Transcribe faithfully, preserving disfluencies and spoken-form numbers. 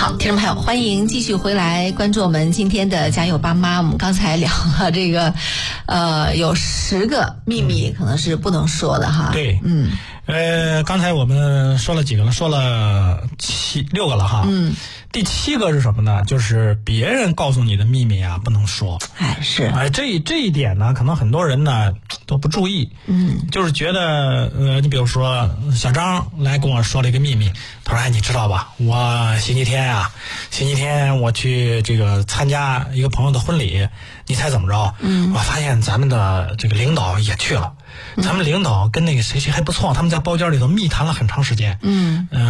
好，听众朋友，欢迎继续回来关注我们今天的家有爸妈。我们刚才聊了这个，呃，有十个秘密可能是不能说的哈。 对，嗯，呃，刚才我们说了几个了？说了七六个了哈。嗯，第七个是什么呢？就是别人告诉你的秘密啊，不能说。 哎，是。 哎，这这一点呢，可能很多人呢都不注意。嗯，就是觉得，呃，你比如说小张来跟我说了一个秘密，他说：“哎，你知道吧？我星期天啊，星期天我去这个参加一个朋友的婚礼，你猜怎么着？嗯，我发现咱们的这个领导也去了。”咱们领导跟那个谁谁还不错，他们在包间里头密谈了很长时间。嗯，呃